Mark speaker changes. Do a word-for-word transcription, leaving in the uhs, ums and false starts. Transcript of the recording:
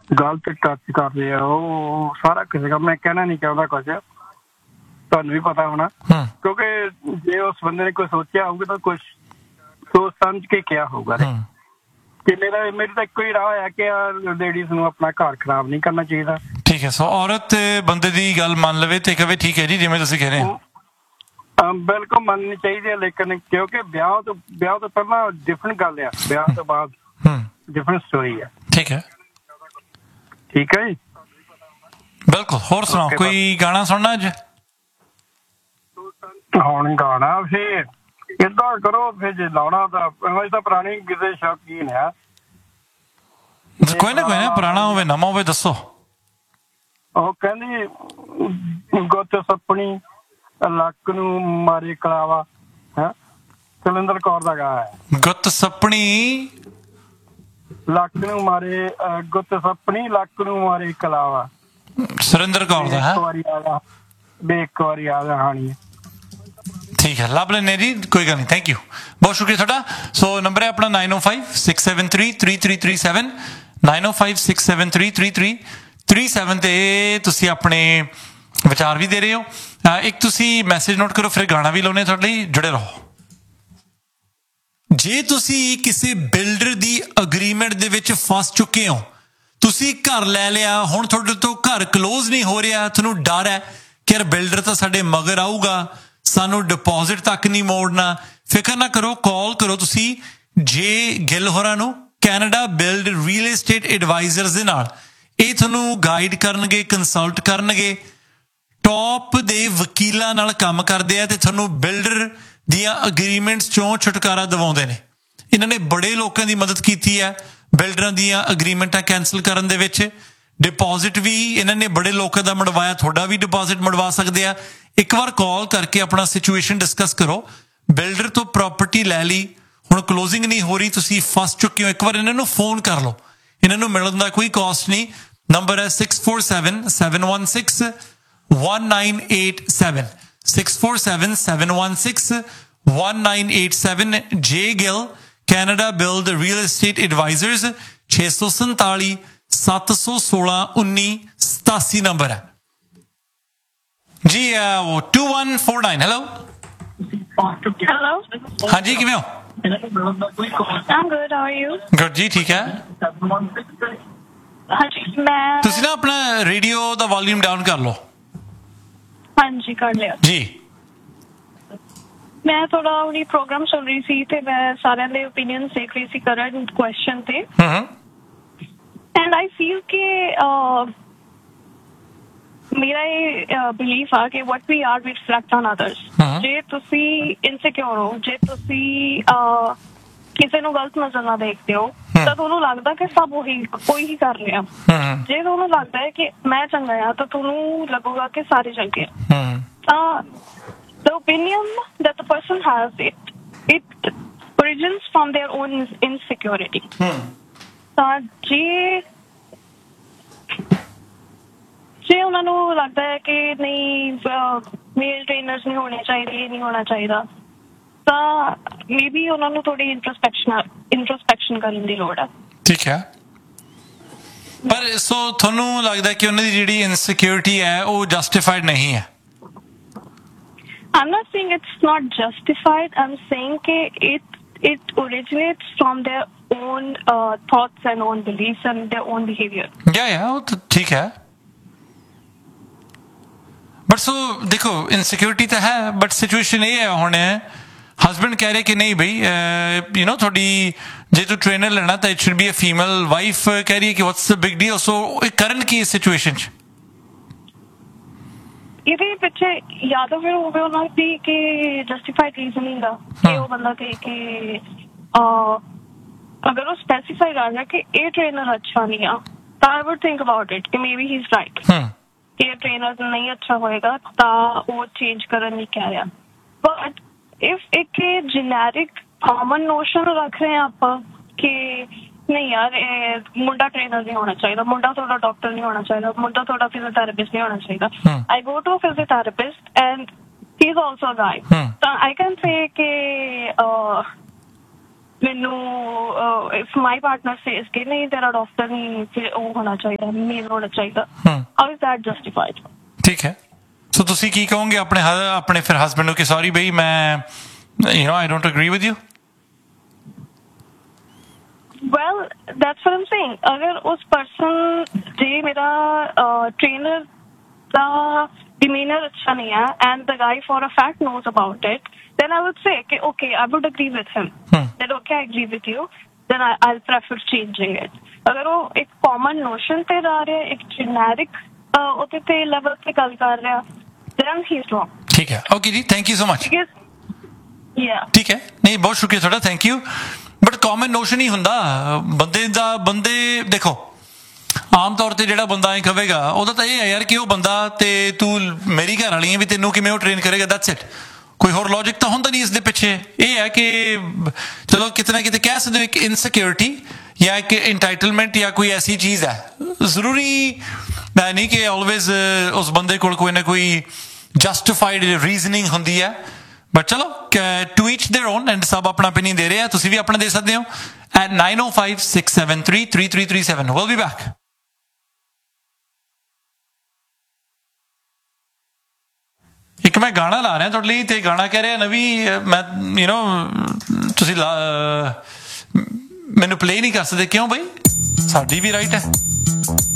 Speaker 1: ਗਲਤ ਟੱਚ ਕਰਦੇ ਆ ਉਹ ਸਾਰਾ ਕਿਸੇ ਦਾ। ਮੈਂ ਕਹਿਣਾ ਨਹੀਂ ਚਾਹੁੰਦਾ ਕੁਝ, ਤੁਹਾਨੂੰ ਵੀ ਪਤਾ ਹੋਣਾ, ਕਿਉਂਕਿ ਜੇ ਉਸ ਬੰਦੇ ਨੇ ਕੋਈ ਸੋਚਿਆ ਹੋਊਗਾ ਤਾਂ ਕੁਛ ਸੋਚ ਸਮਝ ਕੇ ਕਿਹਾ ਹੋਊਗਾ। ਕਿ ਮੇਰਾ ਮੇਰੀ ਤਾਂ ਇੱਕੋ ਹੀ ਰਾਹ ਹੈ ਕਿ ਲੇਡੀਜ਼ ਨੂੰ ਆਪਣਾ ਘਰ ਖਰਾਬ ਨਹੀਂ ਕਰਨਾ ਚਾਹੀਦਾ।
Speaker 2: ਠੀਕ ਹੈ, ਸੋ ਔਰਤ ਬੰਦੇ ਦੀ ਗੱਲ ਮੰਨ ਲਵੇ ਤੇ ਕਹੇ ਠੀਕ ਹੈ ਜੀ ਜਿਵੇਂ ਤੁਸੀਂ ਕਹਿ ਰਹੇ ਹੋ।
Speaker 1: ਬਿਲਕੁਲ ਮੰਨਣੀ ਚਾਹੀਦੀ ਹੈ, ਲੇਕਿਨ ਕਿਉਂਕਿ ਵਿਆਹ ਤੋਂ ਵਿਆਹ ਤੋਂ ਪਹਿਲਾਂ ਡਿਫਰੈਂਟ ਗੱਲ ਆ, ਵਿਆਹ ਤੋਂ ਬਾਅਦ ਡਿਫਰੈਂਟ ਸਟੋਰੀ ਹੈ।
Speaker 2: ਠੀਕ ਹੈ,
Speaker 1: ਠੀਕ ਹੈ ਜੀ,
Speaker 2: ਬਿਲਕੁਲ। ਹੋਰ ਸੁਣਾਓ, ਕੋਈ ਗਾਣਾ ਸੁਣਨਾ ਅੱਜ?
Speaker 1: ਹੁਣ ਗਾਣਾ ਫਿਰ ਏਦਾਂ ਕਰੋ, ਫਿਰ ਜੇ ਲਾਉਣਾ ਤਾਂ ਤਾਂ ਪੁਰਾਣੀ ਕਿਸੇ ਸ਼ੌਕੀਨ ਹੈ।
Speaker 2: ਕੋਈ ਨਾ ਕੋਈ ਨਾ, ਪੁਰਾਣਾ ਹੋਵੇ ਨਵਾਂ ਹੋਵੇ ਦੱਸੋ।
Speaker 1: ਉਹ ਕਹਿੰਦੀ ਗੁੱਤ ਸੱਪਣੀ ਲੱਕ ਨੂੰ ਮਾਰੇ ਕਲਾਵਾ, ਹੈ ਕੁਲਵਿੰਦਰ ਕੌਰ ਦਾ ਗਾ ਹੈ।
Speaker 2: ਗੁੱਤ ਸੱਪਣੀ
Speaker 1: ਲੱਕ ਨੂੰ ਮਾਰੇ, ਗੁੱਤ ਸੱਪਣੀ ਲੱਕ ਨੂੰ ਮਾਰੇ ਕਲਾਵਾ,
Speaker 2: ਸੁਰਿੰਦਰ ਕੌਰ ਦਾ ਹੈ।
Speaker 1: ਇੱਕ ਵਾਰੀ ਆ ਜਾ ਬੇ ਇੱਕ ਵਾਰੀ ਆ ਜਾ ਕਹਾਣੀ।
Speaker 2: ਠੀਕ ਹੈ, ਲੱਭ ਲੈਂਦੇ ਜੀ, ਕੋਈ ਗੱਲ ਨਹੀਂ। ਥੈਂਕ ਯੂ, ਬਹੁਤ ਸ਼ੁਕਰੀਆ ਤੁਹਾਡਾ। ਸੋ ਨੰਬਰ ਹੈ ਆਪਣਾ ਨਾਈਨ ਓ five six seven three three three three seven, nine ਓ five six seven three three three three seven ਤੇ ਤੁਸੀਂ ਆਪਣੇ ਵਿਚਾਰ ਵੀ ਦੇ ਰਹੇ ਹੋ। ਇੱਕ ਤੁਸੀਂ ਮੈਸੇਜ ਨੋਟ ਕਰੋ, ਫਿਰ ਗਾਣਾ ਵੀ ਲਾਉਣੇ ਤੁਹਾਡੇ ਲਈ, ਜੁੜੇ ਰਹੋ। ਜੇ ਤੁਸੀਂ ਕਿਸੇ ਬਿਲਡਰ ਦੀ ਅਗਰੀਮੈਂਟ ਦੇ ਵਿੱਚ ਫਸ ਚੁੱਕੇ ਹੋ, ਤੁਸੀਂ ਘਰ ਲੈ ਲਿਆ, ਹੁਣ ਤੁਹਾਡੇ ਤੋਂ ਘਰ ਕਲੋਜ਼ ਨਹੀਂ ਹੋ ਰਿਹਾ, ਤੁਹਾਨੂੰ ਡਰ ਹੈ ਕਿ ਯਾਰ ਬਿਲਡਰ ਤਾਂ ਸਾਡੇ ਮਗਰ ਆਊਗਾ, ਸਾਨੂੰ ਡਿਪੋਜ਼ਿਟ ਤੱਕ ਨਹੀਂ ਮੋੜਨਾ, ਫਿਕਰ ਨਾ ਕਰੋ, ਕਾਲ ਕਰੋ ਤੁਸੀਂ ਜੇ ਗਿੱਲ ਹੋਰਾਂ ਨੂੰ, Canada build real estate advisers ਦੇ ਨਾਲ। ਇਹ ਤੁਹਾਨੂੰ ਗਾਈਡ ਕਰਨਗੇ, ਕੰਸਲਟ ਕਰਨਗੇ, ਟੌਪ ਦੇ ਵਕੀਲਾਂ ਨਾਲ ਕੰਮ ਕਰਦੇ ਆ ਤੇ ਤੁਹਾਨੂੰ ਬਿਲਡਰ ਦੀਆਂ ਅਗਰੀਮੈਂਟਸ ਚੋਂ ਛੁਟਕਾਰਾ ਦਿਵਾਉਂਦੇ ਨੇ। ਇਹਨਾਂ ਨੇ ਬੜੇ ਲੋਕਾਂ ਦੀ ਮਦਦ ਕੀਤੀ ਹੈ ਬਿਲਡਰਾਂ ਦੀਆਂ ਅਗਰੀਮੈਂਟਾਂ ਕੈਂਸਲ ਕਰਨ ਦੇ ਵਿੱਚ। ਡਿਪੋਜ਼ਿਟ ਵੀ ਇਹਨਾਂ ਨੇ ਬੜੇ ਲੋਕਾਂ ਦਾ ਮੜਵਾਇਆ, ਤੁਹਾਡਾ ਵੀ ਡਿਪੋਜ਼ਿਟ ਮੜਵਾ ਸਕਦੇ ਆ। ਇੱਕ ਵਾਰ ਕਾਲ ਕਰਕੇ ਆਪਣਾ ਸਿਚੁਏਸ਼ਨ ਡਿਸਕਸ ਕਰੋ। ਬਿਲਡਰ ਤੋਂ ਪ੍ਰਾਪਰਟੀ ਲੈ ਲਈ, ਹੁਣ ਕਲੋਜ਼ਿੰਗ ਨਹੀਂ ਹੋ ਰਹੀ, ਤੁਸੀਂ ਫਸ ਚੁੱਕੇ ਹੋ, ਇੱਕ ਵਾਰ ਇਹਨਾਂ ਨੂੰ ਫੋਨ ਕਰ ਲਓ। ਇਹਨਾਂ ਨੂੰ ਮਿਲਣ ਦਾ ਕੋਈ ਕਾਸਟ ਨਹੀਂ। ਨੰਬਰ ਹੈ six four seven seven one six one nine eight seven, six four seven seven one six one nine eight seven. ਜੇ Gill Canada build real estate advisers, ਛੇ ਸੌ ਸੰਤਾਲੀ ਸੱਤ ਸੌ ਸੋਲਾਂ ਉੱਨੀ ਸਤਾਸੀ ਨੰਬਰ ਹੈ ਜੀ। ਉਹ to one four nine. Hello
Speaker 3: hello,
Speaker 2: ਹਾਂਜੀ ਕਿਵੇਂ ਹੋ?
Speaker 3: I'm good, how are you?
Speaker 2: Good ਜੀ, ਠੀਕ ਹੈ।
Speaker 3: ਹਾਂਜੀ, ਮੈਂ
Speaker 2: ਤੁਸੀਂ ਨਾ ਆਪਣਾ ਰੇਡੀਓ ਦਾ ਵੋਲਿਊਮ ਡਾਊਨ ਕਰ ਲਓ।
Speaker 3: ਹਾਂਜੀ ਕਰ ਲਿਆ
Speaker 2: ਜੀ।
Speaker 3: ਮੈਂ ਥੋੜਾ ਉਹਦੀ ਪ੍ਰੋਗਰਾਮ ਸੁਣ ਰਹੀ ਸੀ ਤੇ ਮੈਂ ਸਾਰਿਆਂ ਦੇ ਓਪੀਨੀਅਨ ਦੇਖ ਰਹੀ ਸੀ ਕਰੰਟ ਕੁਐਸਚਨ ਤੇ, ਐਂਡ ਆਈ ਫੀਲ ਕਿ ਮੇਰਾ ਇਹ ਬਿਲੀਫ ਆ ਕਿ ਵਟ ਵੀ R we reflect on others. ਜੇ ਤੁਸੀਂ ਇਨਸਿਕਿਉਰ ਹੋ, ਜੇ ਤੁਸੀਂ ਕਿਸੇ ਨੂੰ ਗਲਤ ਨਜ਼ਰ ਨਾਲ ਦੇਖਦੇ ਹੋ ਤਾਂ ਤੁਹਾਨੂੰ ਲੱਗਦਾ ਕਿ ਸਭ ਉਹੀ ਕੋਈ ਹੀ ਕਰ ਰਿਹਾ। ਜੇ ਤੁਹਾਨੂੰ ਲੱਗਦਾ ਹੈ ਕਿ ਮੈਂ ਚੰਗਾ ਆ ਤਾਂ ਤੁਹਾਨੂੰ ਲੱਗੂਗਾ ਕਿ ਸਾਰੇ ਚੰਗੇ ਆ। ਤਾਂ the opinion that the person has, it it origins from their own insecurity. ਤਾਂ ਜੇ ਜੇ ਉਹਨਾਂ ਨੂੰ ਲੱਗਦਾ ਹੈ ਕਿ ਨਹੀਂ ਮੇਲ ਟ੍ਰੇਨਰਸ ਨਹੀਂ ਹੋਣੇ ਚਾਹੀਦੇ, ਇਹ ਨਹੀਂ ਹੋਣਾ ਚਾਹੀਦਾ, ਤਾਂ ਮੇ ਬੀ ਉਹਨਾਂ ਨੂੰ ਥੋੜੀ ਇੰਟਰਸਪੈਕਸ਼ਨ ਇੰਟਰਸਪੈਕਸ਼ਨ ਕਰਨ ਦੀ ਲੋੜ ਹੈ।
Speaker 2: ਠੀਕ ਹੈ, ਪਰ ਸੋ ਤੁਹਾਨੂੰ ਲੱਗਦਾ ਕਿ ਉਹਨਾਂ ਦੀ ਜਿਹੜੀ ਇਨਸਿਕਿਉਰਿਟੀ ਹੈ ਉਹ ਜਸਟੀਫਾਈਡ ਨਹੀਂ ਹੈ?
Speaker 3: I'm not saying it's not justified. I'm saying that it it originates from their own uh, thoughts and own beliefs and their own behavior.
Speaker 2: Yeah, yeah, वो तो ठीक है. But so देखो insecurity तो है, but situation ये है होने husband कह रहे कि नहीं भाई you know थोड़ी जे तो trainer लेना था it should be a female, wife कह रही है कि what's the big deal? So current की situation
Speaker 3: ਇਹਦੇ ਪਿੱਛੇ ਜਾਂ ਤਾਂ ਫਿਰ ਹੋਵੇ ਉਹਨਾਂ ਦੀ ਕਿ ਜਸਟੀਫਾਈਡ ਰੀਜ਼ਨਿੰਗ ਦਾ ਕਿ ਉਹ ਬੰਦਾ ਕਹੇ ਕਿ ਅਗਰ ਉਹ ਸਪੈਸੀਫਾਈ ਕਰ ਰਿਹਾ ਕਿ ਇਹ ਟ੍ਰੇਨਰ ਅੱਛਾ ਨਹੀਂ ਆ ਤਾਂ ਆਈ ਵੁੱਡ ਥਿੰਕ ਅਬਾਊਟ ਇਟ ਕਿ ਮੇਬੀ ਹੀ ਇਜ਼ ਰਾਈਟ ਕਿ ਇਹ ਟ੍ਰੇਨਰ ਨਹੀਂ ਅੱਛਾ ਹੋਏਗਾ ਤਾਂ ਉਹ ਚੇਂਜ ਕਰਨ ਨਹੀਂ ਕਹਿ ਰਿਹਾ। ਬਟ ਇਫ ਇੱਕ ਜੈਨਰਿਕ ਕਾਮਨ ਨੋਸ਼ਨ ਰੱਖ ਰਹੇ ਹਾਂ ਆਪਾਂ ਕਿ ਨਹੀਂ ਯਾਰ ਇਹ ਮੁੰਡਾ ਟ੍ਰੇਨਰ ਨਹੀਂ ਹੋਣਾ ਚਾਹੀਦਾ, ਮੁੰਡਾ ਤੁਹਾਡਾ ਡਾਕਟਰ ਨਹੀਂ ਹੋਣਾ ਚਾਹੀਦਾ, ਮੁੰਡਾ ਤੁਹਾਡਾ ਫਿਜ਼ੀਓਥੈਰੇਪਿਸਟ ਨਹੀਂ ਹੋਣਾ ਚਾਹੀਦਾ। ਆਈ go to physiotherapist and he is also ਗਾਈ, ਤਾਂ ਆਈ ਕੈਨ ਸੇ ਕਿ ਮੈਨੂੰ ਇਫ ਮਾਈ ਪਾਰਟਨਰ ਸੇਜ਼ ਕਿ ਨਹੀਂ ਤੇਰਾ ਡਾਕਟਰ ਨਹੀਂ ਫਿਰ ਉਹ ਹੋਣਾ ਚਾਹੀਦਾ, ਮੇਲ ਹੋਣਾ ਚਾਹੀਦਾ, ਹਾਊ ਇਜ਼ ਦੈਟ ਜਸਟੀਫਾਈਡ?
Speaker 2: ਠੀਕ ਹੈ, ਸੋ ਤੁਸੀਂ ਕੀ ਕਹੋਗੇ ਆਪਣੇ ਆਪਣੇ ਫਿਰ ਹਸਬੈਂਡ ਨੂੰ ਕਿ ਸੌਰੀ ਬਈ ਮੈਂ you know I don't agri with you?
Speaker 3: Well that's what Aam saying, ਅਗਰ ਉਸ ਪਰਸਨ ਜੇ ਮੇਰਾ ਟ੍ਰੇਨਰ ਦਾ demeanor ਅੱਛਾ ਨਹੀਂ ਹੈ and the guy for a fact knows about it, then I would say okay, okay I would agree with him. hmm. Then okay I agree with you, then I, I'll prefer changing it. ਅਗਰ ਉਹ ਇੱਕ common notion ਤੇ ਜਾ ਰਿਹਾ, ਇੱਕ generic ਉਹਦੇ ਤੇ level ਤੇ ਗੱਲ ਕਰ ਰਿਹਾ, then he's wrong.
Speaker 2: ਠੀਕ ਹੈ, ਓਕੇ ਜੀ, thank you so much.
Speaker 3: yeah
Speaker 2: ਠੀਕ ਹੈ, ਨਹੀਂ ਬਹੁਤ ਸ਼ੁਕਰੀਆ ਤੁਹਾਡਾ, thank you. But common notion ਹੀ ਹੁੰਦਾ ਬੰਦੇ ਦਾ। ਬੰਦੇ ਦੇਖੋ ਆਮ ਤੌਰ ਤੇ ਜਿਹੜਾ ਬੰਦਾ ਐਂ ਕਹੇਗਾ ਉਹਦਾ ਤਾਂ ਇਹ ਹੈ ਯਾਰ ਕਿ ਉਹ ਬੰਦਾ ਤੇ ਤੂੰ ਮੇਰੀ ਘਰ ਵਾਲੀ ਹੈ ਵੀ ਤੈਨੂੰ ਕਿਵੇਂ ਉਹ ਟ੍ਰੇਨ ਕਰੇਗਾ, ਦੈਟਸ ਇਟ। ਕੋਈ ਹੋਰ ਲੌਜਿਕ ਤਾਂ ਹੁੰਦਾ ਨਹੀਂ ਇਸ ਦੇ ਪਿੱਛੇ। ਇਹ ਹੈ ਕਿ ਚਲੋ ਕਿਤੇ ਨਾ ਕਿਤੇ ਕਹਿ ਸਕਦੇ ਹੋ ਇੱਕ ਇਨਸਿਕਿਉਰਿਟੀ ਜਾਂ ਇੱਕ ਇੰਟਾਈਟਲਮੈਂਟ ਜਾਂ ਕੋਈ ਐਸੀ ਚੀਜ਼ ਹੈ। ਜ਼ਰੂਰੀ ਨਹੀਂ ਕਿ ਆਲਵੇਜ਼ ਉਸ ਬੰਦੇ ਕੋਲ ਕੋਈ ਨਾ ਕੋਈ ਜਸਟੀਫਾਈਡ ਰੀਜ਼ਨਿੰਗ ਹੁੰਦੀ ਹੈ, ਬਟ ਚਲੋ to each there on, and ਸਭ ਆਪਣਾ opinion ਦੇ ਰਹੇ ਆ, ਤੁਸੀਂ ਵੀ ਆਪਣਾ ਦੇ ਸਕਦੇ ਹੋ at nine oh five six seven three three three three seven. We'll be back. ਇੱਕ ਮੈਂ ਗਾਣਾ ਲਾ ਰਿਹਾ ਤੁਹਾਡੇ ਲਈ ਤੇ ਗਾਣਾ ਕਹਿ ਰਿਹਾ ਨਵੀਂ, ਮੈਂ ਯੂ ਨੋ ਤੁਸੀਂ ਮੈਨੂੰ ਪਲੇ ਨਹੀਂ ਕਰ ਸਕਦੇ, ਕਿਉਂ ਬਈ? ਸਾਡੀ ਵੀ ਰਾਈਟ ਹੈ।